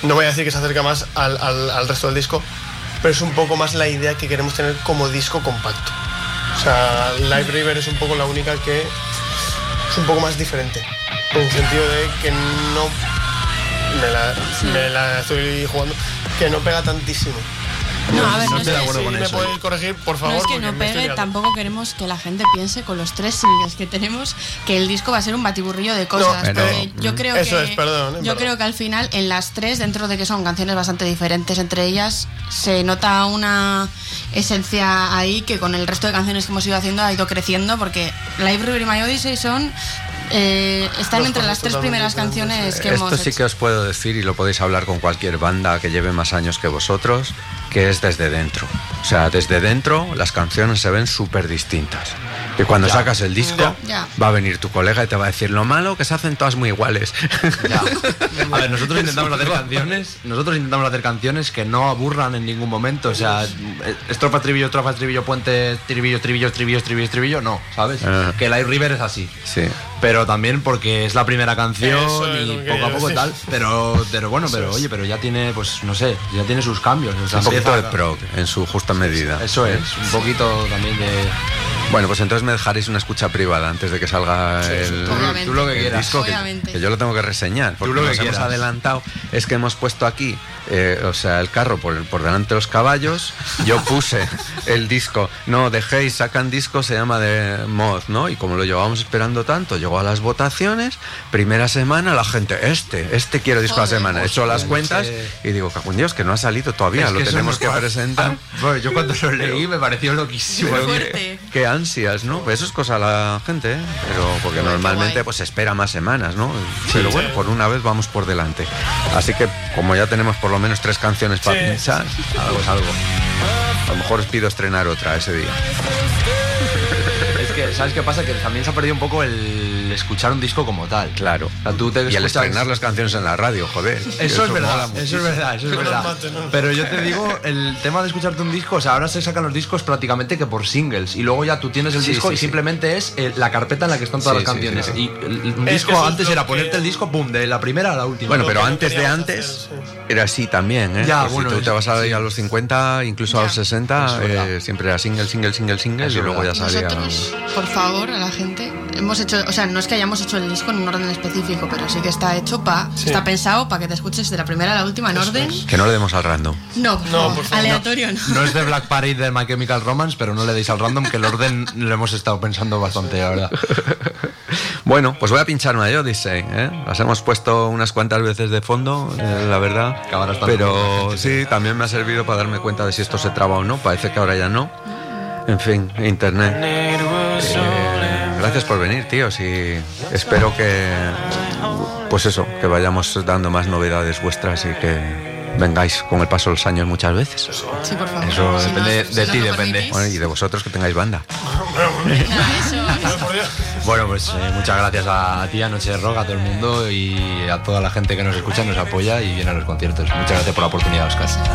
no voy a decir que se acerca más al resto del disco, pero es un poco más la idea que queremos tener como disco compacto. O sea, Live River es un poco la única que es un poco más diferente, en el sentido de que no me la estoy jugando, que no pega tantísimo. No, a ver, no estoy de acuerdo con ¿Me eso. podéis corregir, por favor? No es que porque no me estoy pegue, liando. tampoco queremos que la gente piense con los 3 singles que tenemos que el disco va a ser un batiburrillo de cosas. No, porque yo creo eso que es, perdón, yo creo que al final en las 3, dentro de que son canciones bastante diferentes entre ellas, se nota una esencia ahí que con el resto de canciones que hemos ido haciendo ha ido creciendo, porque Live River y My Odyssey están Dos entre las cosas 3 primeras totalmente canciones que Esto hemos sí hecho. que os puedo decir, y lo podéis hablar con cualquier banda que lleve más años que vosotros, que es desde dentro. O sea, desde dentro las canciones se ven súper distintas. Y cuando sacas el disco, Ya. va a venir tu colega y te va a decir lo malo que se hacen todas muy iguales. Ya. A ver, nosotros intentamos hacer canciones que no aburran en ningún momento. O sea, estrofa, estribillo, puente, estribillo, no, ¿sabes? Que Live River es así. Sí. Pero también porque es la primera canción Eso es y lo que poco a yo poco decía. tal. Pero bueno, Eso pero es. oye, pero ya tiene, pues no sé, ya tiene sus cambios. O sea, Un poquito de empieza- prog en su justa medida. Eso es, un poquito también de... Bueno, pues entonces me dejaréis una escucha privada antes de que salga el, Obviamente. Tú lo que el quieras. disco, Obviamente. que yo lo tengo que reseñar, porque Tú lo que nos hemos quieras. adelantado. Es que hemos puesto aquí, o sea, el carro por delante de los caballos. Yo puse el disco. No, dejéis, sacan disco, se llama de Mod, ¿no? Y como lo llevábamos esperando tanto, llegó a las votaciones, primera semana, la gente, este quiero disco a la Joder, semana. He hecho las cuentas y digo, cago en Dios, que no ha salido todavía, Es lo que eso tenemos no que pasa. presentar. Bueno, yo cuando lo leí me pareció loquísimo. Muy Pero- fuerte. Qué ansias, ¿no? Pues eso es cosa de la gente, ¿eh? Pero porque Qué normalmente guay. pues se espera más semanas, ¿no? Pero bueno, por una vez vamos por delante. Así que como ya tenemos por lo menos 3 canciones para Sí. pinchar, algo es algo. A lo mejor os pido estrenar otra ese día. Es que, ¿sabes qué pasa? Que también se ha perdido un poco el escuchar un disco como tal. Claro. O sea, tú te Y el escuchas- estrenar las canciones en la radio, joder. Eso es mola verdad, mucho. eso es verdad, eso es Que nos verdad. maten, ¿no? Pero yo te digo, el tema de escucharte un disco, o sea, ahora se sacan los discos prácticamente que por singles y luego ya tú tienes el Sí, disco sí, y sí. simplemente es la carpeta en la que están todas Sí, las sí, canciones. sí, sí. Y un Es disco que eso es antes lo era que- ponerte el disco, pum, de la primera a la última. Bueno, Lo pero que no antes de queríamos antes hacer, sí. era así también, ¿eh? Ya, Pues bueno, si tú te vas a ir sí. a los 50, incluso a Ya. los 60, Eso es verdad. siempre era single, Eso y es luego ya verdad. salía... Nosotros, por favor, a la gente, hemos hecho, o sea, no es que hayamos hecho el disco en un orden específico, pero sí que está hecho está pensado para que te escuches de la primera a la última en orden. Que no le demos al random. No, por favor, por favor, aleatorio no. No es de Black Parade de My Chemical Romance, pero no le deis al random, que el orden lo hemos estado pensando bastante, la verdad. Bueno, pues voy a pinchar My Odyssey, ¿eh? Las hemos puesto unas cuantas veces de fondo, la verdad. Que ahora están Pero muy bien, sí, también me ha servido para darme cuenta de si esto se traba o no. Parece que ahora ya no. En fin, internet. Gracias por venir, tíos, y espero que, pues eso, que vayamos dando más novedades vuestras y que vengáis con el paso de los años muchas veces. Sí, por favor. Eso Si depende nos- de si ti, nos lo depende. permitís. Bueno, y de vosotros que tengáis banda. Eso. Por Dios. Bueno, pues muchas gracias a ti, a Noche de Rock, a todo el mundo y a toda la gente que nos escucha, nos apoya y viene a los conciertos. Muchas gracias por la oportunidad, Oscar.